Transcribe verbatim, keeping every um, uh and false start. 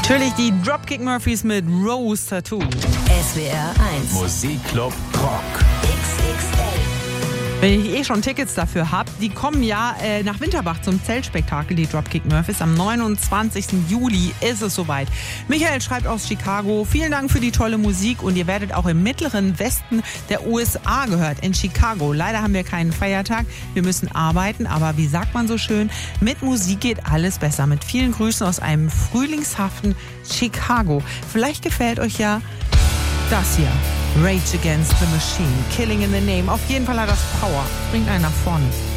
Natürlich die Dropkick Murphys mit Rose Tattoo. S W R eins. Musikclub Rock. X X L. Wenn ich eh schon Tickets dafür habe, die kommen ja äh, nach Winterbach zum Zeltspektakel, die Dropkick Murphys. Am neunundzwanzigsten Juli ist es soweit. Michael schreibt aus Chicago, vielen Dank für die tolle Musik und ihr werdet auch im mittleren Westen der U S A gehört, in Chicago. Leider haben wir keinen Feiertag, wir müssen arbeiten, aber wie sagt man so schön, mit Musik geht alles besser. Mit vielen Grüßen aus einem frühlingshaften Chicago. Vielleicht gefällt euch ja das hier. Rage Against the Machine, Killing in the Name. Auf jeden Fall hat das Power. Bringt einen nach vorne.